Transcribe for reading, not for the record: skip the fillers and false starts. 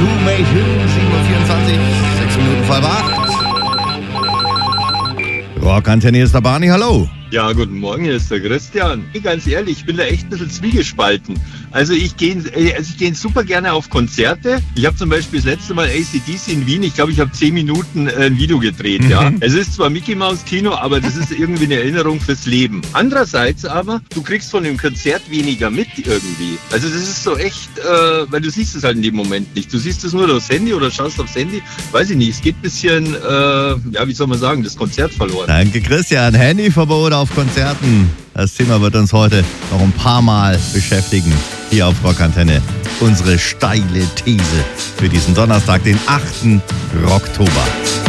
Crewmation, 7:24, 6 Minuten vor 8. Rockantenne, hier ist der Barney, hallo. Ja, guten Morgen, hier ist der Christian. Ganz ehrlich, ich bin da echt ein bisschen zwiegespalten. Also ich gehe super gerne auf Konzerte. Ich habe zum Beispiel das letzte Mal AC/DC in Wien, ich glaube, ich habe 10 Minuten ein Video gedreht. Ja. Es ist zwar Mickey Mouse Kino, aber das ist irgendwie eine Erinnerung fürs Leben. Andererseits aber, du kriegst von dem Konzert weniger mit irgendwie. Also das ist so echt, weil du siehst es halt in dem Moment nicht. Du siehst es nur aufs Handy oder schaust aufs Handy. Weiß ich nicht, es geht ein bisschen, wie soll man sagen, das Konzert verloren. Danke Christian, Handyverbot auf Konzerten. Das Thema wird uns heute noch ein paar Mal beschäftigen. Hier auf Rockantenne. Unsere steile These für diesen Donnerstag, den 8. Oktober.